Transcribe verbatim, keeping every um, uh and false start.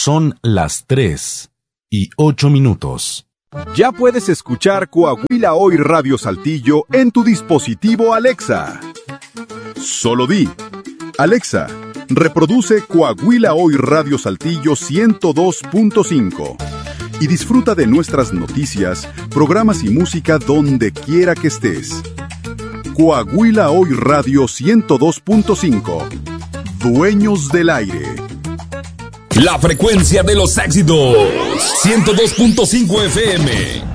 Son las tres y ocho minutos. Ya puedes escuchar Coahuila Hoy Radio Saltillo en tu dispositivo Alexa. Solo di: Alexa, reproduce Coahuila Hoy Radio Saltillo ciento dos punto cinco y disfruta de nuestras noticias, programas y música donde quiera que estés. Coahuila Hoy Radio ciento dos punto cinco. Dueños del aire. La frecuencia de los éxitos. ciento dos punto cinco F M.